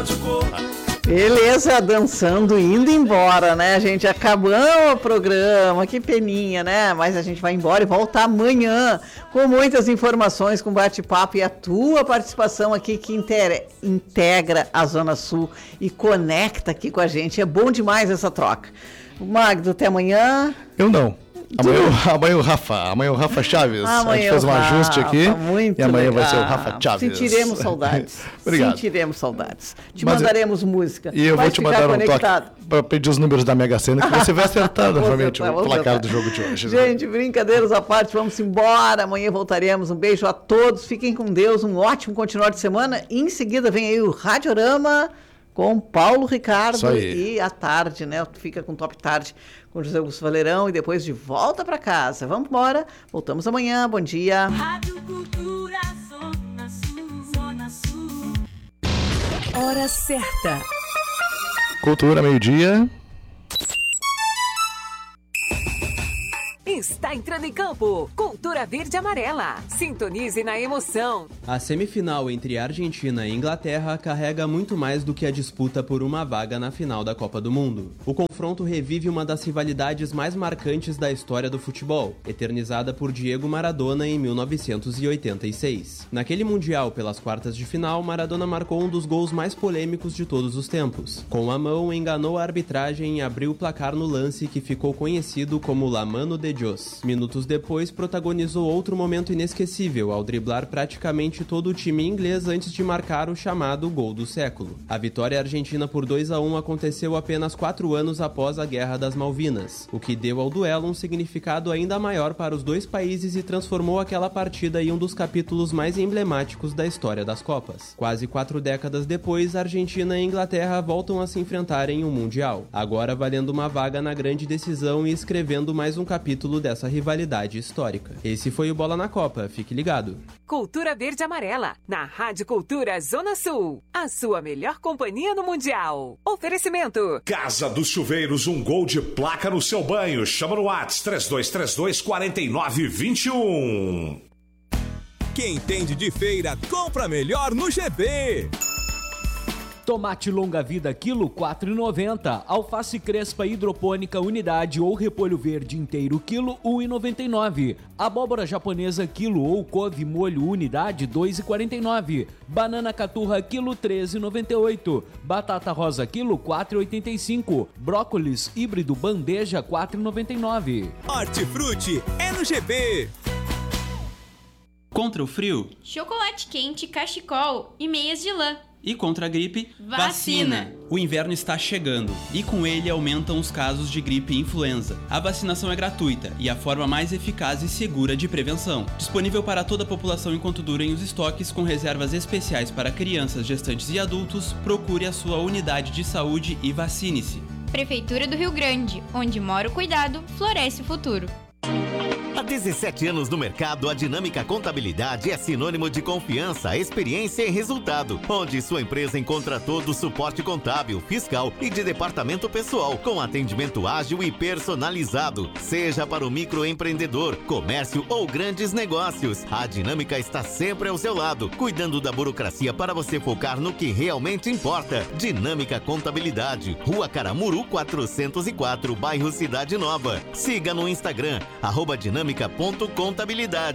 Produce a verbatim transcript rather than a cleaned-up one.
Beleza, dançando, indo embora, né, gente? Acabamos o programa, que peninha, né? Mas a gente vai embora e volta amanhã com muitas informações, com bate-papo e a tua participação aqui que inter... integra a Zona Sul e conecta aqui com a gente. É bom demais essa troca. Magdo, até amanhã. Eu não. Amanhã, amanhã o Rafa, amanhã o Rafa Chaves. Amanhã a gente fez um Rafa, ajuste aqui. Muito e amanhã legal. vai ser o Rafa Chaves. Sentiremos saudades. Obrigado. Sentiremos saudades. Te Mas mandaremos eu, música. E eu Vai vou te mandar conectado. um toque para pedir os números da Mega Sena, que você vai acertar novamente o placar do jogo de hoje. Gente, brincadeiras à parte, vamos embora. Amanhã voltaremos. Um beijo a todos. Fiquem com Deus. Um ótimo continuar de semana. E em seguida vem aí o Radiorama com Paulo Ricardo e à tarde, né? Fica com Top Tarde com José Augusto Valerão e depois de volta para casa. Vamos embora. Voltamos amanhã. Bom dia. Rádio Cultura Zona Sul, Zona Sul. Hora certa. Cultura, meio-dia. Está entrando em campo. Cultura Verde e Amarela. Sintonize na emoção. A semifinal entre Argentina e Inglaterra carrega muito mais do que a disputa por uma vaga na final da Copa do Mundo. O confronto revive uma das rivalidades mais marcantes da história do futebol, eternizada por Diego Maradona em mil novecentos e oitenta e seis. Naquele Mundial, pelas quartas de final, Maradona marcou um dos gols mais polêmicos de todos os tempos. Com a mão, enganou a arbitragem e abriu o placar no lance que ficou conhecido como La Mano de Dios. Minutos depois, protagonizou outro momento inesquecível ao driblar praticamente todo o time inglês antes de marcar o chamado gol do século. A vitória argentina por dois a um aconteceu apenas quatro anos após a Guerra das Malvinas, o que deu ao duelo um significado ainda maior para os dois países e transformou aquela partida em um dos capítulos mais emblemáticos da história das Copas. Quase quatro décadas depois, Argentina e Inglaterra voltam a se enfrentar em um Mundial, agora valendo uma vaga na grande decisão e escrevendo mais um capítulo dessa rivalidade histórica. Esse foi o Bola na Copa, fique ligado. Cultura Verde e Amarela, na Rádio Cultura Zona Sul, a sua melhor companhia no Mundial. Oferecimento. Casa dos Chuveiros, um gol de placa no seu banho. Chama no WhatsApp três dois três dois, quatro nove dois um. Quem entende de feira, compra melhor no G B. Tomate longa vida quilo quatro reais e noventa centavos, alface crespa hidropônica unidade ou repolho verde inteiro quilo um real e noventa e nove centavos, abóbora japonesa quilo ou couve molho unidade dois reais e quarenta e nove centavos, banana caturra quilo treze reais e noventa e oito centavos, batata rosa quilo quatro reais e oitenta e cinco centavos, brócolis híbrido bandeja quatro reais e noventa e nove centavos. Hortifruti é no G B. Contra o frio, chocolate quente, cachecol e meias de lã. E contra a gripe, vacina. vacina. O inverno está chegando e com ele aumentam os casos de gripe e influenza. A vacinação é gratuita e a forma mais eficaz e segura de prevenção. Disponível para toda a população enquanto durem os estoques, com reservas especiais para crianças, gestantes e adultos. Procure a sua unidade de saúde e vacine-se. Prefeitura do Rio Grande, onde mora o cuidado, floresce o futuro. Há dezessete anos no mercado, a Dinâmica Contabilidade é sinônimo de confiança, experiência e resultado, onde sua empresa encontra todo o suporte contábil, fiscal e de departamento pessoal, com atendimento ágil e personalizado, seja para o microempreendedor, comércio ou grandes negócios. A Dinâmica está sempre ao seu lado, cuidando da burocracia para você focar no que realmente importa. Dinâmica Contabilidade, Rua Caramuru quatrocentos e quatro, bairro Cidade Nova. Siga no Instagram, arroba dinâmica ponto contabilidade.